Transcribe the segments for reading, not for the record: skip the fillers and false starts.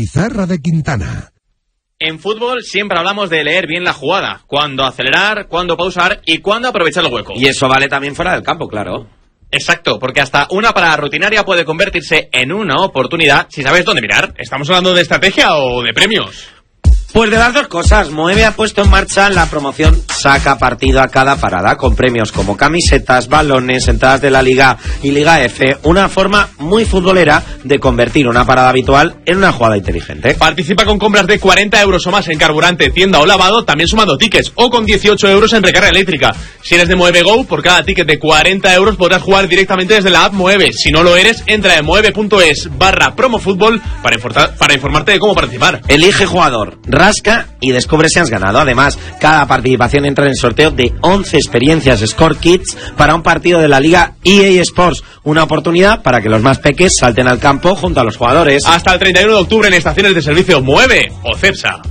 Pizarra de Quintana. En fútbol siempre hablamos de leer bien la jugada, cuándo acelerar, cuándo pausar y cuándo aprovechar el hueco. Y eso vale también fuera del campo, claro. Exacto, porque hasta una parada rutinaria puede convertirse en una oportunidad si sabes dónde mirar. ¿Estamos hablando de estrategia o de premios? Pues de las dos cosas. Moeve ha puesto en marcha la promoción Saca Partido a Cada Parada, con premios como camisetas, balones, entradas de la Liga y Liga F, una forma muy futbolera de convertir una parada habitual en una jugada inteligente. Participa con compras de 40 euros o más en carburante, tienda o lavado, también sumando tickets, o con 18 euros en recarga eléctrica. Si eres de Mueve Go, por cada ticket de 40 euros podrás jugar directamente desde la app Mueve. Si no lo eres, entra en mueve.es/promofutbol para informarte de cómo participar. Elige jugador, rasca y descubre si has ganado. Además, cada participación entra en el sorteo de 11 experiencias Score Kits para un partido de la Liga EA Sports. Una oportunidad para que los más peques salten al campo junto a los jugadores. Hasta el 31 de octubre en estaciones de servicio Mueve o Cepsa.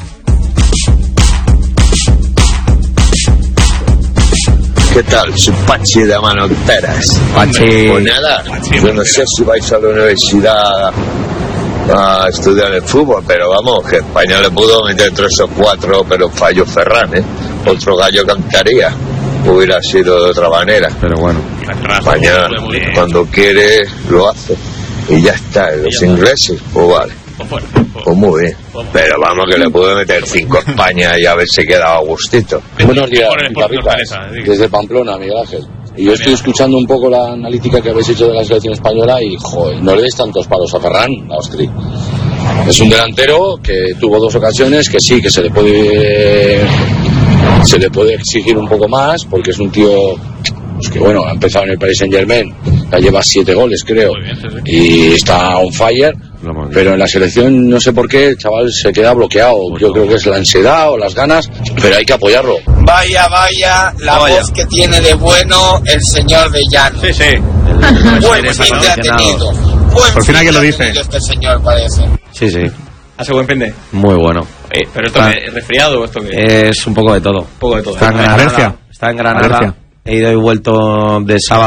¿Qué tal? Soy Pachi de Manoteras. Pachi. Pues nada, yo no sé si vais a la universidad a estudiar el fútbol, pero vamos, que España le pudo meter 3 o 4, pero falló Ferran, ¿eh? Otro gallo cantaría, hubiera sido de otra manera. Pero bueno, España cuando quiere lo hace y ya está. Los ingleses, pues vale, pues muy bien, pero vamos, que le pudo meter 5 a España y a ver si quedaba a gustito. Buenos días, desde Pamplona, Miguel Ángel. Y yo estoy escuchando un poco la analítica que habéis hecho de la selección española y, joder, no le des tantos palos a Ferran, a Ostri. Es un delantero que tuvo 2 ocasiones, que sí, que se le puede exigir un poco más, porque es un tío pues que, bueno, ha empezado en el Paris Saint-Germain, ya lleva 7 goles, creo, y está on fire, pero en la selección no sé por qué el chaval se queda bloqueado. Yo creo que es la ansiedad o las ganas, pero hay que apoyarlo. Vaya, la voz que tiene de bueno el señor de Llano. Sí. Buen fin de ha tenido. Por fin alguien lo dice. Este señor parece. sí. ¿Hace buen fin de? Muy bueno. ¿Pero esto es resfriado o esto qué? Es un poco de todo. Un poco de todo. Está en Granada. He ido y vuelto de sábado